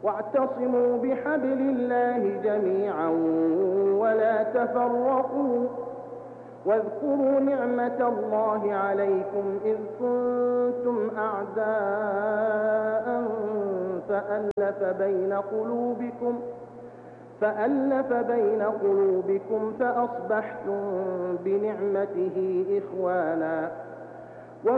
واعتصموا بحبل الله جميعا ولا تفرقوا واذكروا نعمة الله عليكم إذ كنتم أعداء فألف بين قلوبكم فأصبحتم بنعمته إخوانا